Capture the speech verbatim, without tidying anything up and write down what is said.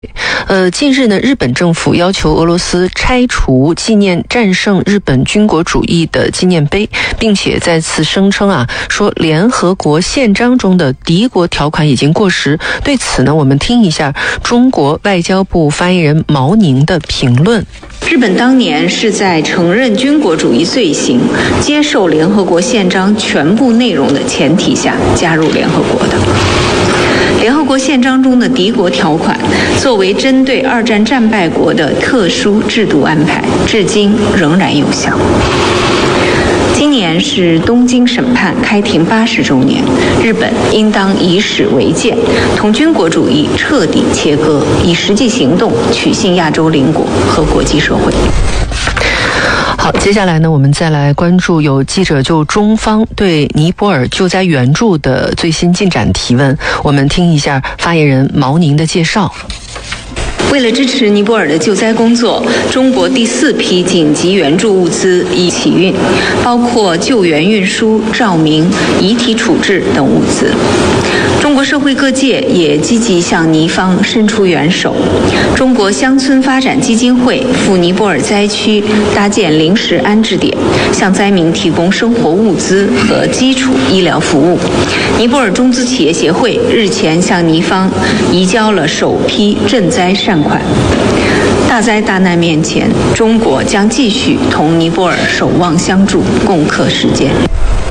呃，近日呢，日本政府要求俄罗斯拆除纪念战胜日本军国主义的纪念碑，并且再次声称啊，说联合国宪章中的敌国条款已经过时。对此呢，我们听一下中国外交部发言人毛宁的评论。 日本当年是在承认军国主义罪行、接受联合国宪章全部内容的前提下加入联合国的。联合国宪章中的敌国条款作为针对二战战败国的特殊制度安排，至今仍然有效。今年是东京审判开庭八十周年，日本应当以史为鉴，同军国主义彻底切割，以实际行动取信亚洲邻国和国际社会。 好，接下来呢，我们再来关注有记者就中方对尼泊尔救灾援助的最新进展提问。我们听一下发言人毛宁的介绍。 为了支持尼泊尔的救灾工作，中国第四批紧急援助物资已起运，包括救援运输、照明、遗体处置等物资。中国社会各界也积极向尼方伸出援手。中国乡村发展基金会赴尼泊尔灾区搭建临时安置点，向灾民提供生活物资和基础医疗服务。尼泊尔中资企业协会日前向尼方移交了首批赈灾善款。大灾大难面前，中国将继续同尼泊尔守望相助，共克时艰。